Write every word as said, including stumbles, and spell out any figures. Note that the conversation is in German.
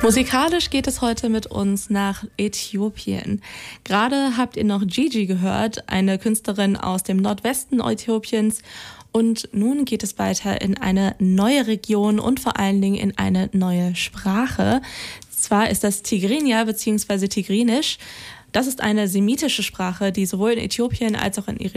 Musikalisch geht es heute mit uns nach Äthiopien. Gerade habt ihr noch Gigi gehört, eine Künstlerin aus dem Nordwesten Äthiopiens. Und nun geht es weiter in eine neue Region und vor allen Dingen in eine neue Sprache. Zwar ist das Tigrinya bzw. Tigrinisch. Das ist eine semitische Sprache, die sowohl in Äthiopien als auch in